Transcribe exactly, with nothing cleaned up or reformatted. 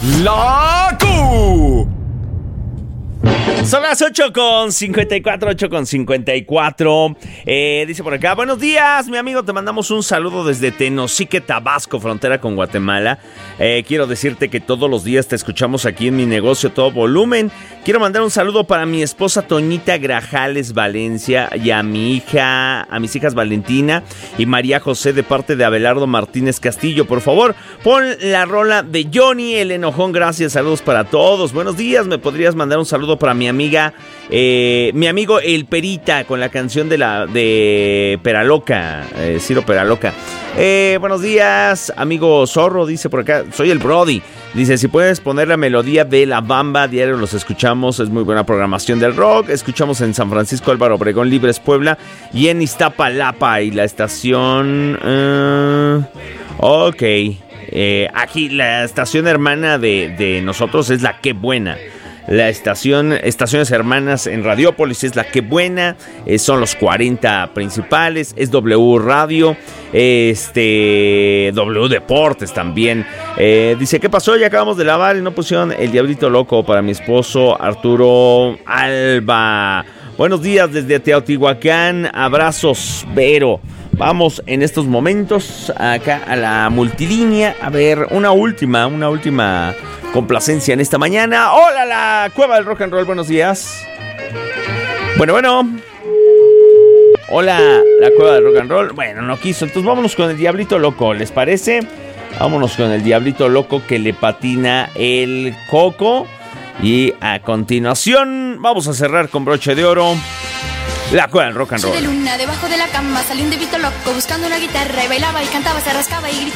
La Q. Son las ocho con cincuenta y cuatro, ocho con cincuenta y cuatro. Eh, dice por acá, buenos días, mi amigo, te mandamos un saludo desde Tenosique, Tabasco, frontera con Guatemala. Eh, quiero decirte que todos los días te escuchamos aquí en mi negocio, todo volumen. Quiero mandar un saludo para mi esposa Toñita Grajales Valencia y a mi hija, a mis hijas Valentina y María José de parte de Abelardo Martínez Castillo. Por favor, pon la rola de Johnny el Enojón. Gracias, saludos para todos. Buenos días, me podrías mandar un saludo para mi amiga, eh, mi amigo El Perita con la canción de la de Peraloca, eh, Ciro Peraloca. Eh, buenos días, amigo Zorro, dice por acá, soy el Brody. Dice, si puedes poner la melodía de La Bamba, diario los escuchamos, es muy buena programación del rock. Escuchamos en San Francisco, Álvaro Obregón, Libres, Puebla y en Iztapalapa. Y la estación... Uh, ok, eh, aquí la estación hermana de, de nosotros es la Qué Buena. La estación, estaciones hermanas en Radiópolis es la Qué Buena, eh, son los cuarenta principales, es W Radio, este W Deportes también. Eh, dice, ¿qué pasó? Ya acabamos de lavar y no pusieron El Diablito Loco para mi esposo Arturo Alba. Buenos días desde Teotihuacán, abrazos, Vero. Vamos en estos momentos acá a la multilínea a ver una última, una última complacencia en esta mañana. Hola, la Cueva del Rock and Roll, buenos días. Bueno, bueno. Hola, la Cueva del Rock and Roll. Bueno, no quiso, entonces vámonos con el Diablito Loco, ¿les parece? Vámonos con el Diablito Loco que le patina el coco. Y a continuación vamos a cerrar con broche de oro la Cueva del Rock and Roll. De luna debajo de la cama salió un diablito loco buscando una guitarra y bailaba y cantaba, se rascaba y gritaba.